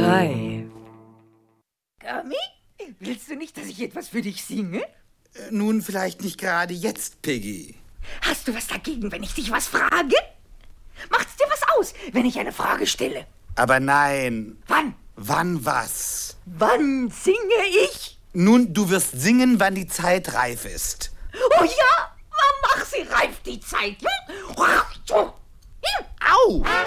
Hi. Gami, willst du nicht, dass ich etwas für dich singe? Nun, vielleicht nicht gerade jetzt, Piggy. Hast du was dagegen, wenn ich dich was frage? Macht's dir was aus, wenn ich eine Frage stelle? Aber nein. Wann? Wann was? Wann singe ich? Nun, du wirst singen, wann die Zeit reif ist. Oh ja? Mach sie reif, die Zeit. Hm? Au!